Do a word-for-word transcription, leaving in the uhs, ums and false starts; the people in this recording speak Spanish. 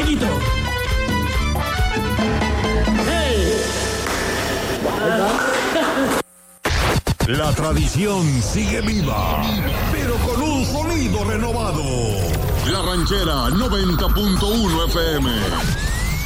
Dieguito. ¡Hey! La tradición sigue viva, pero con un sonido renovado. La Ranchera noventa punto uno F M.